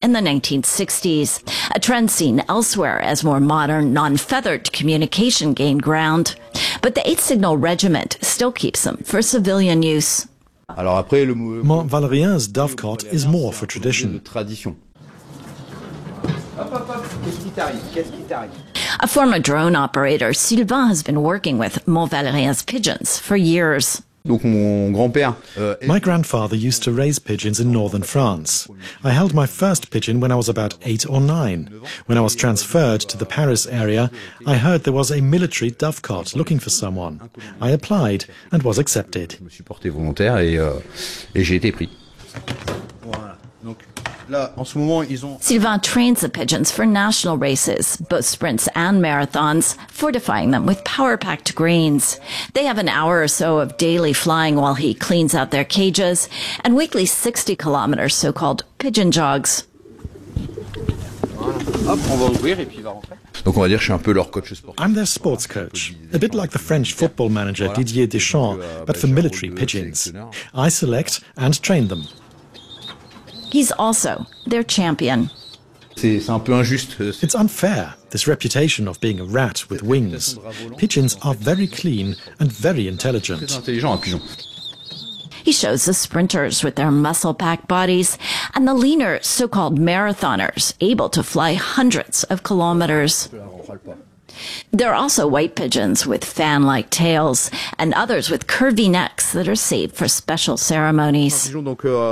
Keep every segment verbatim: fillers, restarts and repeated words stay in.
in the nineteen sixties, a trend seen elsewhere as more modern, non-feathered communication gained ground. But the eighth Signal Regiment still keeps them for civilian use. Mont Valérien's dovecot is more for tradition. A former drone operator, Sylvain has been working with Mont Valérien's pigeons for years. My grandfather used to raise pigeons in northern France. I held my first pigeon when I was about eight or nine. When I was transferred to the Paris area, I heard there was a military dovecot looking for someone. I applied and was accepted. Sylvain trains the pigeons for national races, both sprints and marathons, fortifying them with power-packed grains. They have an hour or so of daily flying while he cleans out their cages, and weekly sixty kilometers so-called pigeon jogs. I'm their sports coach, a bit like the French football manager Didier Deschamps, but for military pigeons. I select and train them. He's also their champion. It's unfair, this reputation of being a rat with wings. Pigeons are very clean and very intelligent. He shows the sprinters with their muscle-packed bodies and the leaner so-called marathoners able to fly hundreds of kilometers. There are also white pigeons with fan-like tails and others with curvy necks that are saved for special ceremonies. Sylvain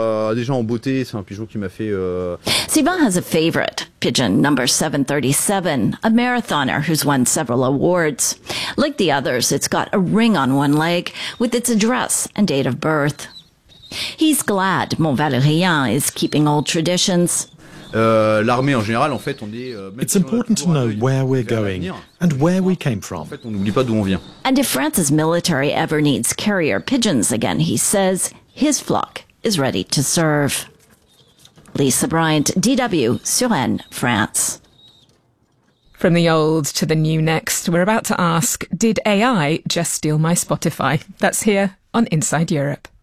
has a favorite, pigeon number seven thirty-seven, a marathoner who's won several awards. Like the others, it's got a ring on one leg with its address and date of birth. He's glad Mont Valérien is keeping old traditions. It's important to know where we're going and where we came from. And if France's military ever needs carrier pigeons again, he says, his flock is ready to serve. Lisa Bryant, D W, Suresnes, France. From the old to the new next, we're about to ask, did A I just steal my Spotify? That's here on Inside Europe.